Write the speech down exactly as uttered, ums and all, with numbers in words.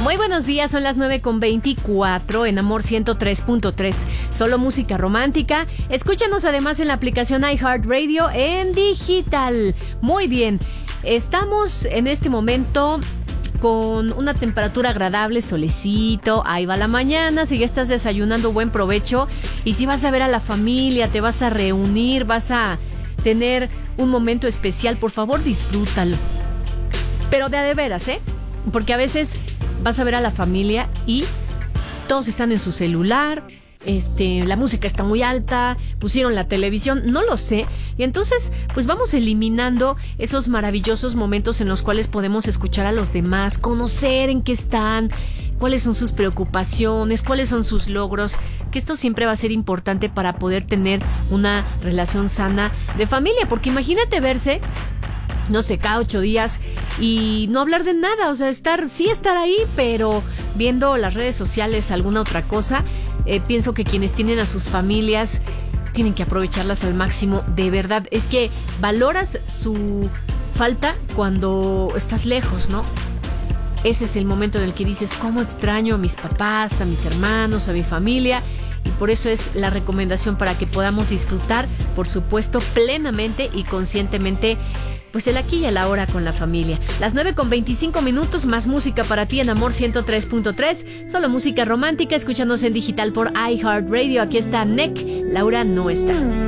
Muy buenos días, son las nueve con veinticuatro en Amor ciento tres punto tres. Solo música romántica. Escúchanos además en la aplicación iHeartRadio en digital. Muy bien, estamos en este momento con una temperatura agradable, solecito, ahí va la mañana. Si ya estás desayunando, buen provecho. Y si vas a ver a la familia, te vas a reunir, vas a tener un momento especial, por favor disfrútalo. Pero de a de veras, ¿eh? Porque a veces vas a ver a la familia y todos están en su celular, este, la música está muy alta, pusieron la televisión, no lo sé. Y entonces, pues vamos eliminando esos maravillosos momentos en los cuales podemos escuchar a los demás, conocer en qué están, cuáles son sus preocupaciones, cuáles son sus logros, que esto siempre va a ser importante para poder tener una relación sana de familia. Porque imagínate verse, no sé, cada ocho días y no hablar de nada, o sea, estar, sí estar ahí, pero viendo las redes sociales, alguna otra cosa. Eh, pienso que quienes tienen a sus familias tienen que aprovecharlas al máximo, de verdad. Es que valoras su falta cuando estás lejos, ¿no? Ese es el momento en el que dices, ¿cómo extraño a mis papás, a mis hermanos, a mi familia? Y por eso es la recomendación para que podamos disfrutar, por supuesto, plenamente y conscientemente, pues el aquí y el ahora con la familia. Las nueve con veinticinco minutos, más música para ti en Amor ciento tres punto tres. Solo música romántica, escúchanos en digital por iHeartRadio. Aquí está N E C, Laura no está.